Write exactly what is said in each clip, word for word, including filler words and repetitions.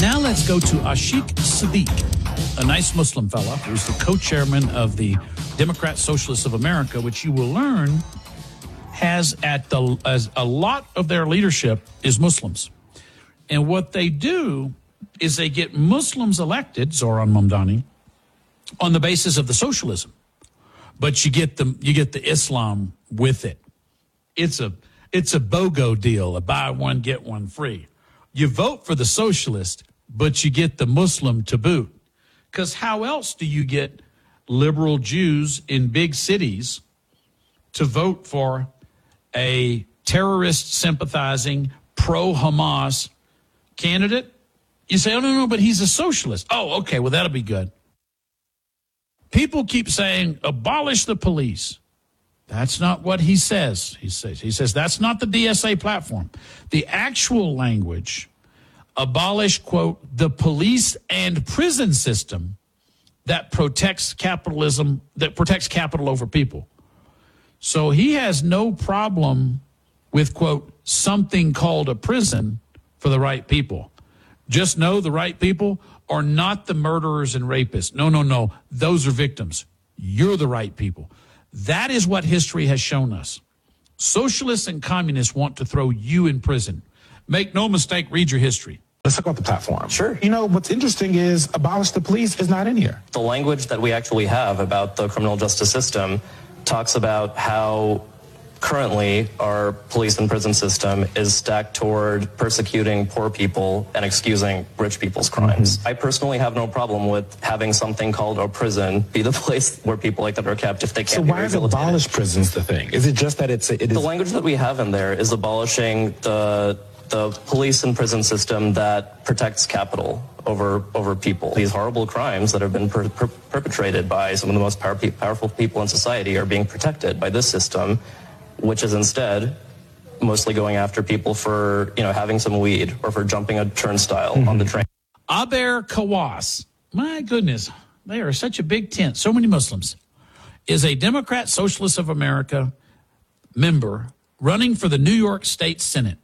Now let's go to Ashik Sadiq, a nice Muslim fella who's the co-chairman of the Democrat Socialists of America, which you will learn has at the as a lot of their leadership is Muslims. And what they do is they get Muslims elected, Zoran Mamdani, on the basis of the socialism. But you get the you get the Islam with it. It's a it's a BOGO deal, a buy one, get one free. You vote for the socialist, but you get the Muslim to boot. Because how else do you get liberal Jews in big cities to vote for a terrorist sympathizing pro-Hamas candidate? You say, oh, no, no, but he's a socialist. Oh, okay, well, that'll be good. People keep saying, abolish the police. That's not what he says. He says, he says that's not the D S A platform. The actual language, abolish, quote, the police and prison system that protects capitalism, that protects capital over people. So he has no problem with, quote, something called a prison for the right people. Just know the right people are not the murderers and rapists. No, no, no. Those are victims. You're the right people. That is what history has shown us. Socialists and communists want to throw you in prison. Make no mistake, read your history. Let's talk about the platform. Sure. You know, what's interesting is abolish the police is not in here. The language that we actually have about the criminal justice system talks about how currently our police and prison system is stacked toward persecuting poor people and excusing rich people's crimes. Mm-hmm. I personally have no problem with having something called a prison be the place where people like that are kept if they can't so be why is abolish prisons the thing? Is it just that it's... It is the language that we have in there is abolishing the the police and prison system that protects capital over over people. These horrible crimes that have been per, per, perpetrated by some of the most power, powerful people in society are being protected by this system, which is instead mostly going after people for, you know, having some weed or for jumping a turnstile mm-hmm. on the train. Aber Kawas, my goodness, they are such a big tent, so many Muslims, is a Democrat Socialist of America member running for the New York State Senate.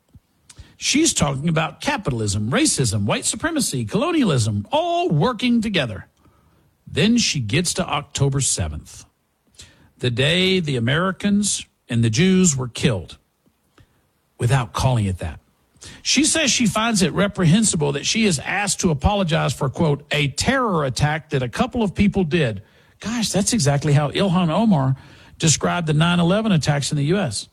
She's talking about capitalism, racism, white supremacy, colonialism, all working together. Then she gets to October seventh, the day the Americans and the Jews were killed, without calling it that. She says she finds it reprehensible that she is asked to apologize for, quote, a terror attack that a couple of people did. Gosh, that's exactly how Ilhan Omar described the nine eleven attacks in the U S.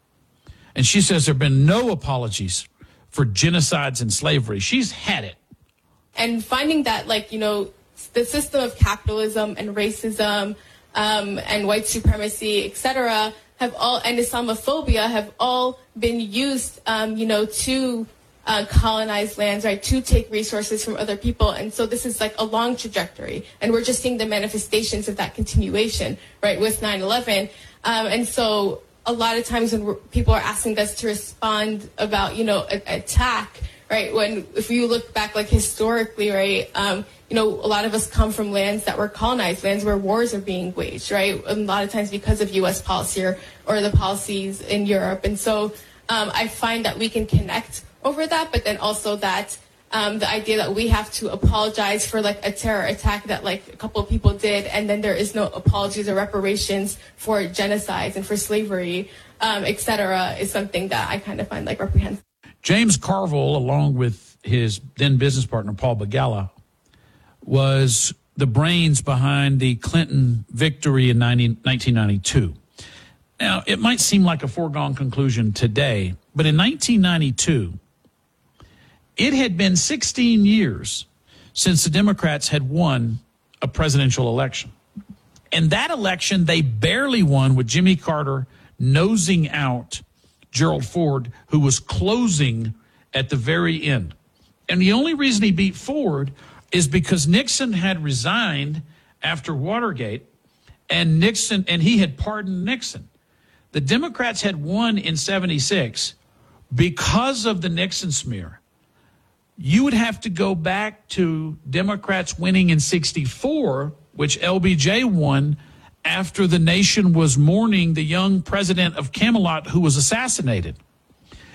And she says there have been no apologies for genocides and slavery. She's had it. And finding that, like, you know, the system of capitalism and racism um, and white supremacy, et cetera, have all, and Islamophobia have all been used, um, you know, to uh, colonize lands, right, to take resources from other people. And so this is like a long trajectory. And we're just seeing the manifestations of that continuation, right, with nine eleven. Um, and so a lot of times when we're, people are asking us to respond about, you know, an attack, right, when if you look back, like, historically, right, um, you know, a lot of us come from lands that were colonized, lands where wars are being waged, right, a lot of times because of U S policy or, or the policies in Europe. And so um, I find that we can connect over that, but then also that um, the idea that we have to apologize for, like, a terror attack that, like, a couple of people did, and then there is no apologies or reparations for genocides and for slavery, um, et cetera, is something that I kind of find, like, reprehensible. James Carville, along with his then business partner, Paul Begala, was the brains behind the Clinton victory in nineteen ninety-two. Now, it might seem like a foregone conclusion today, but in nineteen ninety-two, it had been sixteen years since the Democrats had won a presidential election. And that election, they barely won with Jimmy Carter nosing out Gerald Ford, who was closing at the very end. And the only reason he beat Ford is because Nixon had resigned after Watergate, and Nixon, and he had pardoned Nixon. The Democrats had won in seventy-six because of the Nixon smear. You would have to go back to Democrats winning in sixty-four, which L B J won after the nation was mourning the young president of Camelot who was assassinated.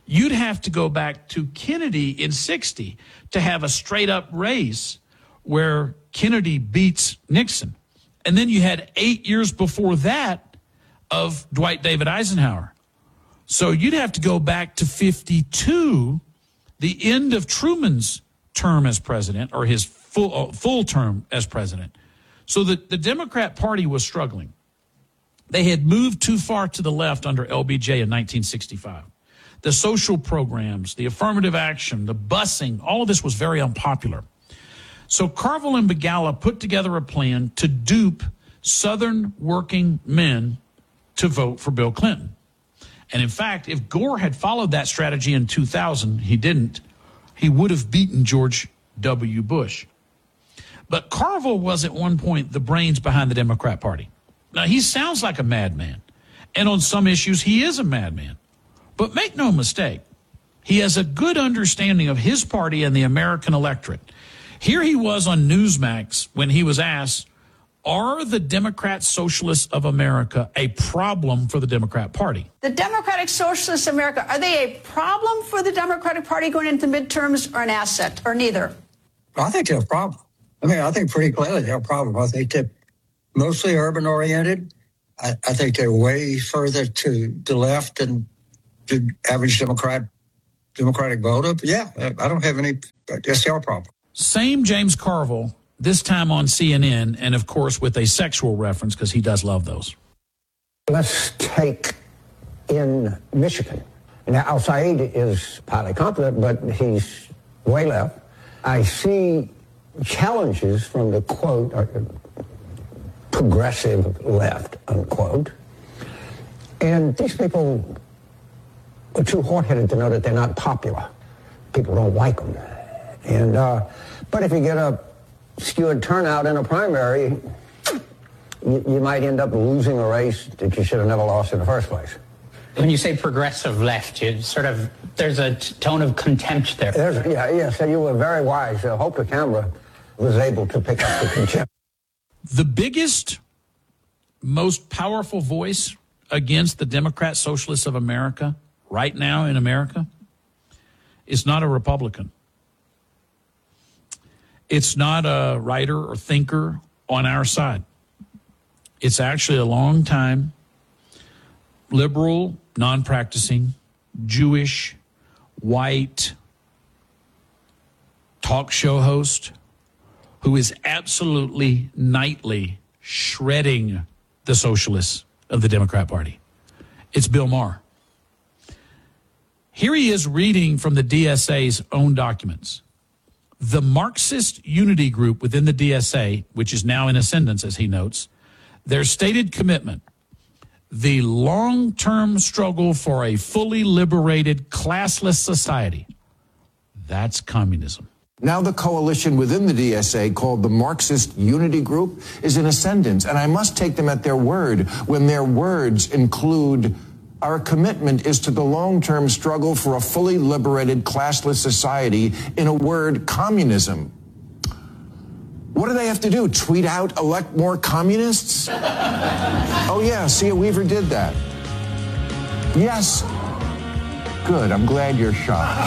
You'd have to go back to Kennedy in sixty to have a straight-up race where Kennedy beats Nixon. And then you had eight years before that of Dwight David Eisenhower. So you'd have to go back to fifty-two, the end of Truman's term as president, or his full uh, full term as president. So the, the Democrat Party was struggling. They had moved too far to the left under L B J in nineteen sixty-five. The social programs, the affirmative action, the busing, all of this was very unpopular. So Carville and Begala put together a plan to dupe Southern working men to vote for Bill Clinton. And in fact, if Gore had followed that strategy in two thousand, he didn't, he would have beaten George W. Bush. But Carville was at one point the brains behind the Democrat Party. Now, he sounds like a madman, and on some issues, he is a madman. But make no mistake, he has a good understanding of his party and the American electorate. Here he was on Newsmax when he was asked, are the Democrat Socialists of America a problem for the Democrat Party? The Democratic Socialists of America, are they a problem for the Democratic Party going into midterms, or an asset, or neither? I think they're a problem. I mean, I think pretty clearly they're a problem. I think they're mostly urban-oriented. I, I think they're way further to the left than the average Democrat, Democratic voter. But yeah, I don't have any, I guess they're a problem. Same James Carville, this time on C N N, and of course with a sexual reference, because he does love those. Let's take in Michigan. Now, Al-Said is highly competent, but he's way left. I see challenges from the, quote, uh, progressive left, unquote. And these people are too hard-headed to know that they're not popular. People don't like them. And, uh, but if you get a skewed turnout in a primary, you, you might end up losing a race that you should have never lost in the first place. When you say progressive left, you sort of, there's a t- tone of contempt there. There's, yeah, yes, and you were very wise. I hope the camera was able to pick up the contempt. The biggest, most powerful voice against the Democrat Socialists of America right now in America is not a Republican. It's not a writer or thinker on our side. It's actually a long time liberal, non-practicing, Jewish, white talk show host who is absolutely nightly shredding the socialists of the Democrat Party. It's Bill Maher. Here he is reading from the D S A's own documents. The Marxist Unity Group within the D S A, which is now in ascendance, as he notes, their stated commitment, the long-term struggle for a fully liberated, classless society. That's communism. Now the coalition within the D S A, called the Marxist Unity Group, is in ascendance, and I must take them at their word when their words include, our commitment is to the long-term struggle for a fully liberated, classless society, in a word, communism. What do they have to do? Tweet out, elect more communists? Oh, yeah, Sia Weaver did that. Yes. Good, I'm glad you're shocked.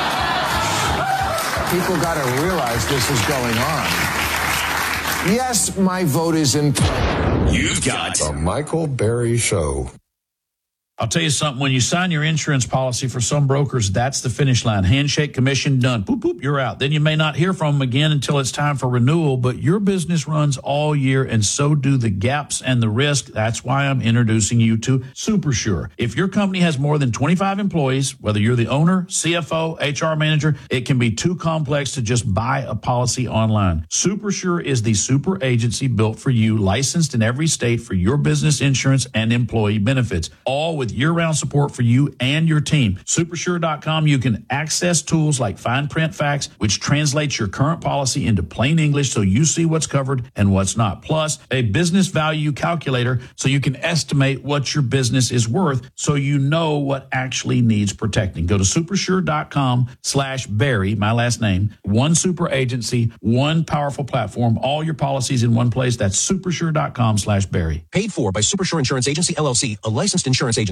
People got to realize this is going on. Yes, my vote is in. You've got the Michael Berry Show. I'll tell you something. When you sign your insurance policy, for some brokers, that's the finish line. Handshake, commission, done. Boop, boop, you're out. Then you may not hear from them again until it's time for renewal, but your business runs all year, and so do the gaps and the risk. That's why I'm introducing you to SuperSure. If your company has more than twenty-five employees, whether you're the owner, C F O, H R manager, it can be too complex to just buy a policy online. SuperSure is the super agency built for you, licensed in every state for your business insurance and employee benefits, all with year-round support for you and your team. Supersure dot com, you can access tools like fine print facts, which translates your current policy into plain English so you see what's covered and what's not. Plus, a business value calculator so you can estimate what your business is worth so you know what actually needs protecting. Go to supersure dot com slash Barry, my last name. One super agency, one powerful platform, all your policies in one place. That's supersure dot com slash Barry. Paid for by Supersure Insurance Agency, L L C, a licensed insurance agency.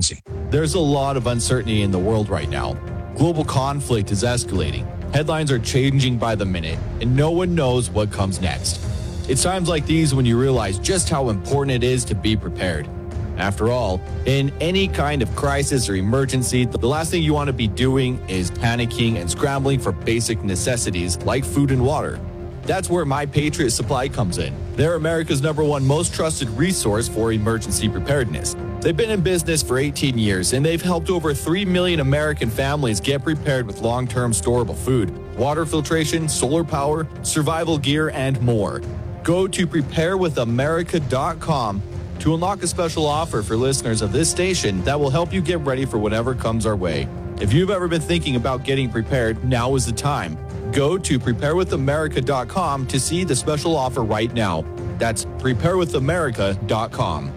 emergency. There's a lot of uncertainty in the world right now. Global conflict is escalating. Headlines are changing by the minute, and no one knows what comes next. It's times like these when you realize just how important it is to be prepared. After all, in any kind of crisis or emergency, the last thing you want to be doing is panicking and scrambling for basic necessities like food and water. That's where My Patriot Supply comes in. They're America's number one most trusted resource for emergency preparedness. They've been in business for eighteen years, and they've helped over three million American families get prepared with long-term storable food, water filtration, solar power, survival gear, and more. Go to prepare with america dot com to unlock a special offer for listeners of this station that will help you get ready for whatever comes our way. If you've ever been thinking about getting prepared, now is the time. Go to prepare with america dot com to see the special offer right now. That's prepare with america dot com.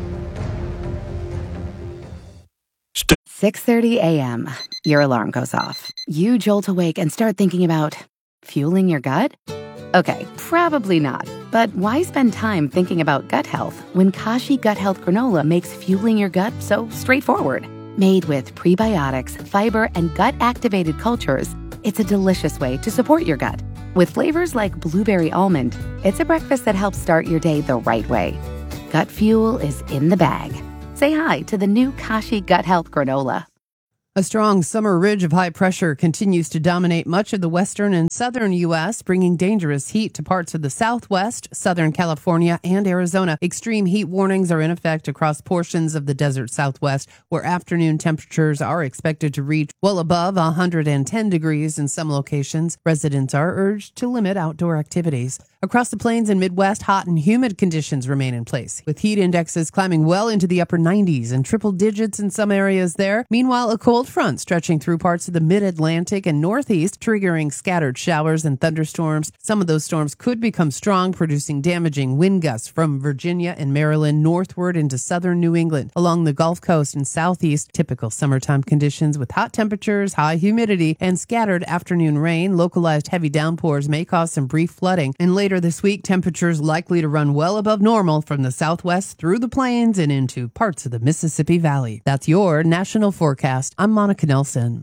six thirty a.m. Your alarm goes off. You jolt awake and start thinking about fueling your gut? Okay, probably not. But why spend time thinking about gut health when Kashi Gut Health Granola makes fueling your gut so straightforward? Made with prebiotics, fiber, and gut-activated cultures, it's a delicious way to support your gut. With flavors like blueberry almond, it's a breakfast that helps start your day the right way. Gut fuel is in the bag. Say hi to the new Kashi Gut Health Granola. A strong summer ridge of high pressure continues to dominate much of the western and southern U S, bringing dangerous heat to parts of the Southwest, Southern California, and Arizona. Extreme heat warnings are in effect across portions of the desert Southwest, where afternoon temperatures are expected to reach well above one hundred ten degrees in some locations. Residents are urged to limit outdoor activities. Across the plains and Midwest, hot and humid conditions remain in place, with heat indexes climbing well into the upper nineties and triple digits in some areas there. Meanwhile, a cold front stretching through parts of the mid-Atlantic and Northeast, triggering scattered showers and thunderstorms. Some of those storms could become strong, producing damaging wind gusts from Virginia and Maryland northward into southern New England. Along the Gulf Coast and Southeast, typical summertime conditions with hot temperatures, high humidity, and scattered afternoon rain. Localized heavy downpours may cause some brief flooding. And later this week, temperatures likely to run well above normal from the Southwest through the plains and into parts of the Mississippi Valley. That's your national forecast. I'm Monica Nelson.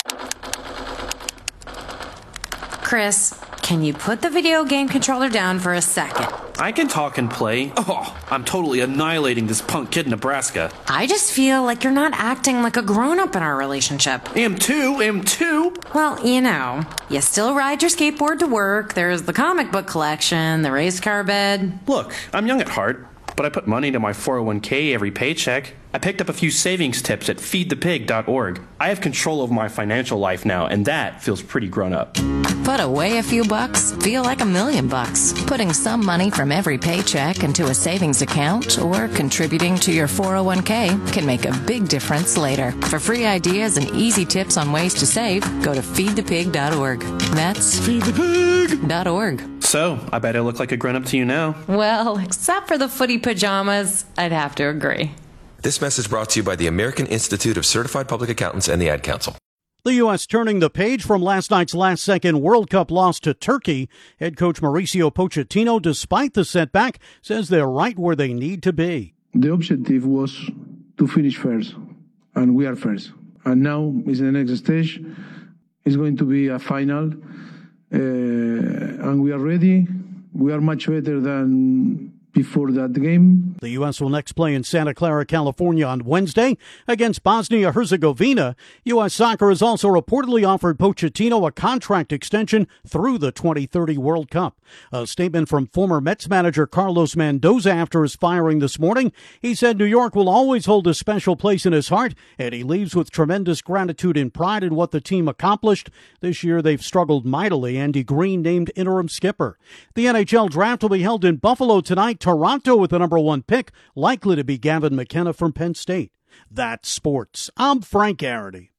Chris, can you put the video game controller down for a second? I can talk and play. Oh, I'm totally annihilating this punk kid in Nebraska. I just feel like you're not acting like a grown-up in our relationship. Am too, am too. Well, you know, you still ride your skateboard to work, there's the comic book collection, the race car bed. Look, I'm young at heart, but I put money into my four oh one k every paycheck. I picked up a few savings tips at feed the pig dot org. I have control over my financial life now, and that feels pretty grown up. Put away a few bucks, feel like a million bucks. Putting some money from every paycheck into a savings account or contributing to your four oh one k can make a big difference later. For free ideas and easy tips on ways to save, go to feed the pig dot org. That's feed the pig dot org. So, I bet I look like a grown-up to you now. Well, except for the footy pajamas, I'd have to agree. This message brought to you by the American Institute of Certified Public Accountants and the Ad Council. The U S turning the page from last night's last-second World Cup loss to Turkey. Head coach Mauricio Pochettino, despite the setback, says they're right where they need to be. The objective was to finish first, and we are first. And now is the next stage. It's going to be a final, uh, and we are ready. We are much better than before that game. The U S will next play in Santa Clara, California on Wednesday against Bosnia-Herzegovina. U S Soccer has also reportedly offered Pochettino a contract extension through the twenty thirty World Cup. A statement from former Mets manager Carlos Mendoza after his firing this morning. He said New York will always hold a special place in his heart, and he leaves with tremendous gratitude and pride in what the team accomplished. This year they've struggled mightily. Andy Green named interim skipper. The N H L draft will be held in Buffalo tonight. Toronto with the number one pick, likely to be Gavin McKenna from Penn State. That's sports. I'm Frank Garrity.